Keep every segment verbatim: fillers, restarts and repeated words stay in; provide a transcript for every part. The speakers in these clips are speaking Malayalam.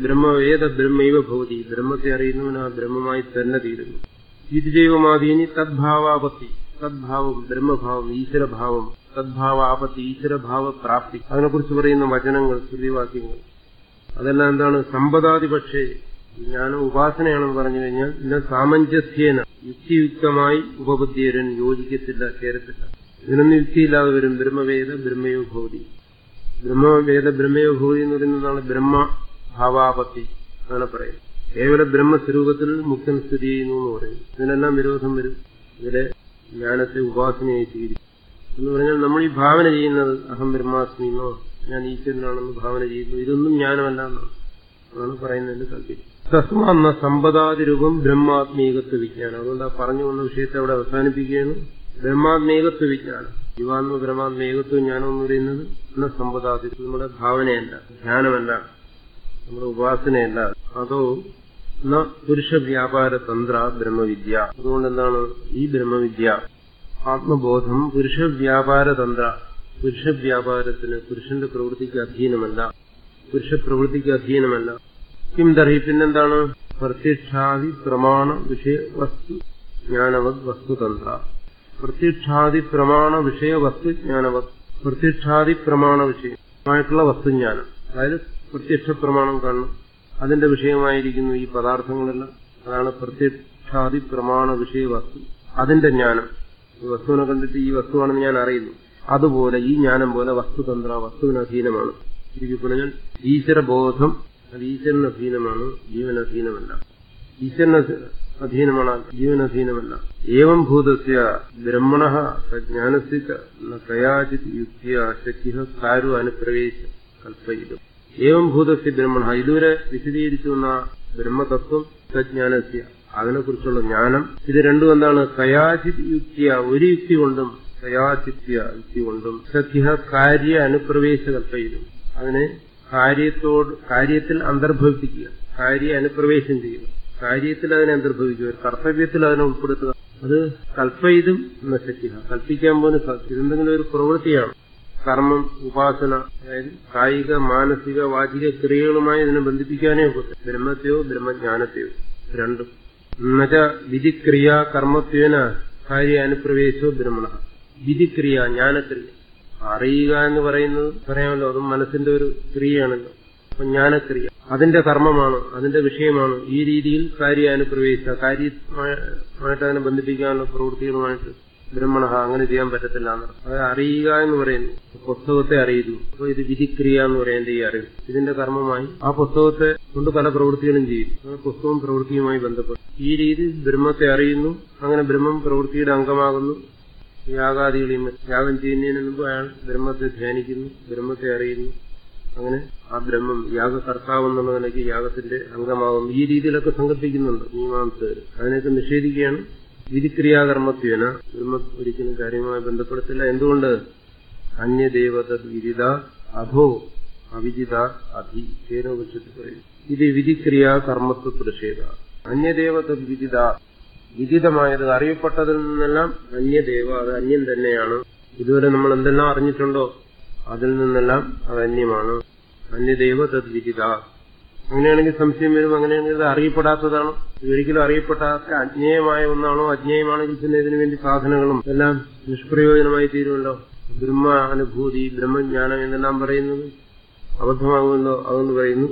ബ്രഹ്മവേദ ബ്രഹ്മൈവ ഭവതി. ബ്രഹ്മത്തെ അറിയുന്നവൻ ആ ബ്രഹ്മമായി തന്നെ തീരുന്നു. വിദ്യൈവമാദീനി തദ്ഭാവാപത്തി. തദ്ഭാവം ബ്രഹ്മഭാവം, ഈശ്വരഭാവം, തദ്ഭാവാപത്തി ഈശ്വരഭാവ പ്രാപ്തി, അതിനെക്കുറിച്ച് പറയുന്ന വചനങ്ങൾ, ശ്രുതിവാക്യങ്ങൾ അതെല്ലാം എന്താണ്? സമ്പദാദിപക്ഷേ ജ്ഞാനം ഉപാസനയാണെന്ന് പറഞ്ഞു കഴിഞ്ഞാൽ ഇന്ന സാമഞ്ജസ്യേന യുക്തിയുക്തമായി ഉപബുദ്ധിയരൻ യോജിക്കത്തില്ല, ചേരത്തില്ല. ഇതിനൊന്നും യുക്തിയില്ലാതെ വരും. ബ്രഹ്മവേദ ബ്രഹ്മയോ ഭവതി. ബ്രഹ്മവേദ ബ്രഹ്മയോ ഭവതി എന്ന് പറയുന്നതാണ് ബ്രഹ്മഭാവാപത്തി. അങ്ങനെ പറയും. കേവല ബ്രഹ്മസ്വരൂപത്തിൽ മുക്തൻ സ്ഥിതി ചെയ്യുന്നു എന്ന് പറയും. ഇതിനെല്ലാം വിരോധം വരും. ഇതിലെ ജ്ഞാനത്തെ ഉപാസനയായി സ്വീകരിക്കും എന്ന് പറഞ്ഞാൽ നമ്മൾ ഈ ഭാവന ചെയ്യുന്നത് അഹം ബ്രഹ്മാസ്മി എന്നോ ഞാൻ ഈശ്വരനാണെന്ന് ഭാവന ചെയ്യുന്നു, ഇതൊന്നും ജ്ഞാനമല്ല എന്നാണ് അതാണ് പറയുന്നതിന്റെ താല്പര്യം. തസ്മാന്ന സമ്പദാതിരൂപം ബ്രഹ്മാത്മീകത്വ വിജ്ഞാനം. അതുകൊണ്ട് ആ പറഞ്ഞു വന്ന വിഷയത്തെ അവിടെ അവസാനിപ്പിക്കുകയാണ്. ബ്രഹ്മാത്മേകത്വ വിജ്ഞാനം, ജീവാത്മ ബ്രഹ്മാത്മേകത്വ ജ്ഞാനം എന്ന് പറയുന്നത് എന്ന സമ്പദാതിരൂപം നമ്മുടെ ഭാവനയല്ല, ധ്യാനമല്ല, നമ്മുടെ ഉപാസനയല്ല. അതോ ന പുരുഷ വ്യാപാര തന്ത്ര ബ്രഹ്മവിദ്യ. അതുകൊണ്ട് എന്താണ് ഈ ബ്രഹ്മവിദ്യ? ആത്മബോധം പുരുഷ വ്യാപാര തന്ത്ര, പുരുഷ വ്യാപാരത്തിന്, പുരുഷന്റെ പ്രവൃത്തിക്ക് അധീനമല്ല, പുരുഷ പ്രവൃത്തിക്ക് അധീനമല്ല. കിം തർഹി പിന്നെന്താണ്? പ്രത്യക്ഷാദി പ്രമാണ വിഷയ വസ്തു ജ്ഞാനവത് വസ്തുതന്ത്ര. പ്രത്യക്ഷാദി പ്രമാണ വിഷയ വസ്തു ജ്ഞാനവത്, പ്രത്യക്ഷാദി പ്രമാണ വിഷയമായിട്ടുള്ള വസ്തുജ്ഞാനം, അതായത് പ്രത്യക്ഷ പ്രമാണം കാണണം, അതിന്റെ വിഷയമായിരിക്കുന്നു ഈ പദാർത്ഥങ്ങളെല്ലാം. അതാണ് പ്രത്യക്ഷാദി പ്രമാണ വിഷയ വസ്തു, അതിന്റെ ജ്ഞാനം. ഈ വസ്തുവിനെ കണ്ടിട്ട് ഈ വസ്തുവാണെന്ന് ഞാൻ അറിയുന്നു. അതുപോലെ ഈ ജ്ഞാനം പോലെ വസ്തുതന്ത്ര, വസ്തുവിന് അധീനമാണ്. ശരിക്കും പറഞ്ഞാൽ ഈശ്വരബോധം അത് ഈശ്വരന് അധീനമാണ്, ജീവനധീനമല്ല. ഈശ്വരന് അധീനമാണ്, ജീവനധീനമല്ല. ഏവം ഭൂതസ്യ ബ്രഹ്മണ ജ്ഞാനസ്യ കയാചിത് യുക്തിയ ശക്തി കാരു അനുപ്രവേശ കൽപ്പയിലും. ഏവം ഭൂതസ്യ ബ്രഹ്മണ, ഇതുവരെ വിശദീകരിച്ചു വന്ന ബ്രഹ്മതത്വം, സജ്ഞാനസ്യ അതിനെക്കുറിച്ചുള്ള ജ്ഞാനം, ഇത് രണ്ടും എന്താണ്? കയാചിത് യുക്തിയ ഒരു യുക്തി കൊണ്ടും, കയാചിത്യ യുക്തി കൊണ്ടും, സഖ്യ കാര്യ അനുപ്രവേശ കൽപ്പയിലും അതിനെ കാര്യത്തോട് കാര്യത്തിൽ അന്തർഭവിപ്പിക്കുക, കാര്യ അനുപ്രവേശം ചെയ്യുക, കാര്യത്തിൽ അതിനെ അന്തർഭവിക്കുക, കർത്തവ്യത്തിൽ അതിനെ ഉൾപ്പെടുത്തുക. അത് കൽപ്പയിതും എന്ന ശക്തി, കൽപ്പിക്കാൻ പോലും ഇതെന്തെങ്കിലും ഒരു പ്രവൃത്തിയാണ്. കർമ്മം, ഉപാസന, അതായത് കായിക മാനസിക വാചിക ക്രിയകളുമായി ഇതിനെ ബന്ധിപ്പിക്കാനേ ഒക്കത്തെ. ബ്രഹ്മത്തെയോ ബ്രഹ്മജ്ഞാനത്തെയോ രണ്ടും. എന്നുവെച്ച വിധിക്രിയ കർമ്മത്വേന കാര്യ അനുപ്രവേശോ ബ്രഹ്മണ. വിധിക്രിയ ജ്ഞാനക്രിയ, അറിയുക എന്ന് പറയുന്നത് പറയാമല്ലോ, അതും മനസ്സിന്റെ ഒരു ക്രിയയാണല്ലോ. അപ്പൊ ജ്ഞാനക്രിയ അതിന്റെ കർമ്മമാണ്, അതിന്റെ വിഷയമാണ്. ഈ രീതിയിൽ കാര്യാനുപ്രവേശ, കാര്യമായിട്ട് അതിനെ ബന്ധിപ്പിക്കാനുള്ള പ്രവൃത്തികളുമായിട്ട് ബ്രഹ്മണ അങ്ങനെ ചെയ്യാൻ പറ്റത്തില്ല എന്ന്. അത് അറിയുക എന്ന് പറയുന്നു, പുസ്തകത്തെ അറിയുന്നു. അപ്പൊ ഇത് വിധിക്രിയ എന്ന് പറയുന്നത് ഈ അറിവ്, ഇതിന്റെ കർമ്മമായി ആ പുസ്തകത്തെ കൊണ്ട് പല പ്രവൃത്തികളും ചെയ്യുന്നു. ആ പുസ്തകവും പ്രവൃത്തിയുമായി ബന്ധപ്പെട്ടു ഈ രീതിയിൽ ബ്രഹ്മത്തെ അറിയുന്നു. അങ്ങനെ ബ്രഹ്മം പ്രവൃത്തിയുടെ അംഗമാകുന്നു. യാഗാദികളെയും യാഗം ചെയ്യുന്നതിന് മുമ്പ് അയാൾ ബ്രഹ്മത്തെ ധ്യാനിക്കുന്നു, ബ്രഹ്മത്തെ അറിയുന്നു. അങ്ങനെ ആ ബ്രഹ്മം യാഗകർത്താവ് എന്നുള്ള നിലയ്ക്ക് യാഗത്തിന്റെ അംഗമാകുന്നു. ഈ രീതിയിലൊക്കെ സങ്കല്പിക്കുന്നുണ്ട് മീമാംസകർ. അതിനൊക്കെ നിഷേധിക്കുകയാണ്. വിധിക്രിയാകർമ്മത്വേന ബ്രഹ്മം ഒരിക്കലും കാര്യവുമായി ബന്ധപ്പെടുത്തില്ല. എന്തുകൊണ്ട്? അന്യദേവത വിദിത അധോ അവിദിത അധി കേനോപക്ഷത്തിൽ പറയും. ഇത് വിധിക്രിയാ കർമ്മത്വ പ്രതിഷേധ. അന്യദേവത വിദിത, വിദിതമായത് അറിയപ്പെട്ടതിൽ നിന്നെല്ലാം അന്യദേവ, അത് അന്യം തന്നെയാണ്. ഇതുവരെ നമ്മൾ എന്തെല്ലാം അറിഞ്ഞിട്ടുണ്ടോ അതിൽ നിന്നെല്ലാം അത് അന്യമാണ്. അന്യദേവ തദ് വിദിത. അങ്ങനെയാണെങ്കിൽ സംശയം വരും, അങ്ങനെയാണെങ്കിൽ ഇത് അറിയപ്പെടാത്തതാണ്. ഇതൊരിക്കലും അറിയപ്പെടാത്ത അജ്ഞേയമായ ഒന്നാണോ? അജ്ഞേയമാണെങ്കിൽ പിന്നെ ഇതിനു വേണ്ടി സാധനങ്ങളും എല്ലാം നിഷ്പ്രയോജനമായി തീരുമല്ലോ. ബ്രഹ്മ അനുഭൂതി, ബ്രഹ്മജ്ഞാനം എന്നെല്ലാം പറയുന്നത് അബദ്ധമാകുമല്ലോ. അതുകൊണ്ട് പറയുന്നു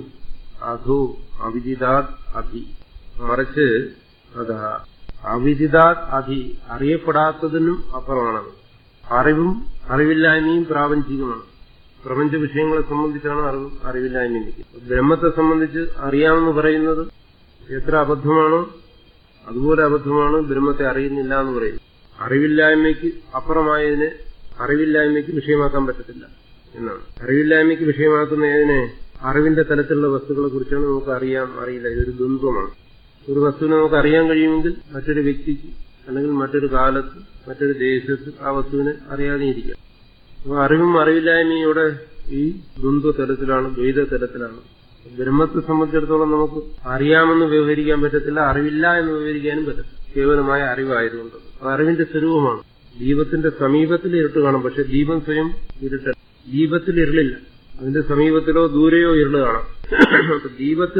അധോ അവിദിതാത് അധി. മറിച്ച് അതാ അവിദിതാത് അധി, അറിയപ്പെടാത്തതിനും അപ്പുറമാണ്. അറിവും അറിവില്ലായ്മയും പ്രാപഞ്ചികമാണ്. പ്രപഞ്ച വിഷയങ്ങളെ സംബന്ധിച്ചാണ് അറിവും അറിവില്ലായ്മയും നിൽക്കുന്നത്. ബ്രഹ്മത്തെ സംബന്ധിച്ച് അറിയാമെന്ന് പറയുന്നത് എത്ര അബദ്ധമാണോ അതുപോലെ അബദ്ധമാണ് ബ്രഹ്മത്തെ അറിയുന്നില്ല എന്ന് പറയുന്നത്. അറിവില്ലായ്മയ്ക്ക് അപ്പുറമായതിനെ അറിവില്ലായ്മയ്ക്ക് വിഷയമാക്കാൻ പറ്റത്തില്ല എന്നാണ്. അറിവില്ലായ്മയ്ക്ക് വിഷയമാക്കുന്ന ഏതിനെ? അറിവിന്റെ തലത്തിലുള്ള വസ്തുക്കളെ കുറിച്ചാണ് നമുക്ക് അറിയാം അറിയില്ല. ഇതൊരു ദ്വന്ദ്വമാണ്. ഒരു വസ്തുവിനെ നമുക്ക് അറിയാൻ കഴിയുമെങ്കിൽ മറ്റൊരു വ്യക്തിക്ക് അല്ലെങ്കിൽ മറ്റൊരു കാലത്ത് മറ്റൊരു ദേശത്ത് ആ വസ്തുവിനെ അറിയാതെ ഇരിക്കാം. അപ്പൊ അറിവും അറിവില്ലായ്മയുടെ ഈ ദ്വന്ദ്വ തലത്തിലാണ്, ദ്വൈത തലത്തിലാണ്. ബ്രഹ്മത്തെ സംബന്ധിച്ചിടത്തോളം നമുക്ക് അറിയാമെന്ന് വ്യവഹരിക്കാൻ പറ്റത്തില്ല, അറിവില്ല എന്ന് വ്യവഹരിക്കാനും പറ്റത്തില്ല. കേവലമായ അറിവായതുകൊണ്ട് അറിവിന്റെ സ്വരൂപമാണ്. ദീപത്തിന്റെ സമീപത്തിൽ ഇരുട്ട് കാണും, പക്ഷെ ദീപം സ്വയം ഇരുട്ടല്ല. ദീപത്തിൽ ഇരുളില്ല, അതിന്റെ സമീപത്തിലോ ദൂരെയോ ഇരുള് കാണാം. ദീപത്തിൽ